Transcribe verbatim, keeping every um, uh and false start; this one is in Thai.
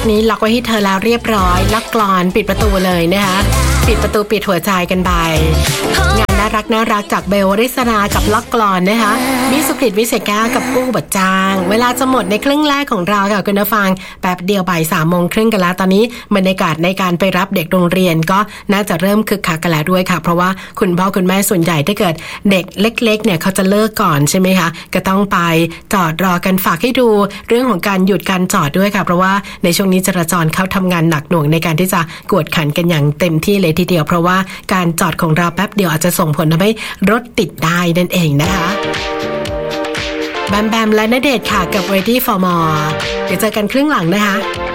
นี้ล็อกไว้ให้เธอแล้วเรียบร้อยล็อกกลอนปิดประตูเลยนะคะปิดประตูปิดหัวใจกันไปงานน่ารักน่ารักจากเบลวริศรากับล็อกกลอนนะคะมิสุกฤตวิเศษแก้วกับกู้บัดจางเวลาจะหมดในครึ่งแรกของเราค่ะคุณผู้ฟังแป๊บเดียวบ่ายสามโมงครึ่งกันแล้วตอนนี้บรรยากาศในการไปรับเด็กโรงเรียนก็น่าจะเริ่มคึกคักกันแล้วด้วยค่ะเพราะว่าคุณพ่อคุณแม่ส่วนใหญ่ถ้าเกิดเด็กเล็กๆเนี่ยเขาจะเลิกก่อนใช่ไหมคะก็ต้องไปจอดรอกันฝากให้ดูเรื่องของการหยุดการจอดด้วยค่ะเพราะว่าในช่วงนี้จราจรเขาทำงานหนักหน่วงในการที่จะกวดขันกันอย่างเต็มที่เลยทีเดียวเพราะว่าการจอดของเราแป๊บเดียวอาจจะส่งผลทำให้รถติดได้นั่นเองนะคะแบมแบมและณเดชน์ค่ะกับ Ready for More เดี๋ยวเจอกันครึ่งหลังนะคะ